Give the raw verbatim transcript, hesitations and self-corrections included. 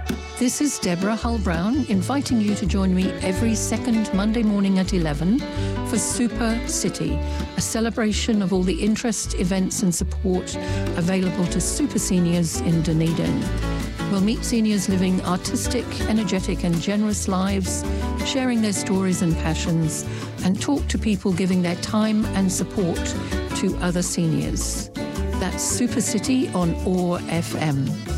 This is Deborah Hull-Brown inviting you to join me every second Monday morning at eleven for Super City, a celebration of all the interest, events and support available to super seniors in Dunedin. We'll meet seniors living artistic, energetic and generous lives, sharing their stories and passions, and talk to people giving their time and support to other seniors. That's Super City on O A R F M.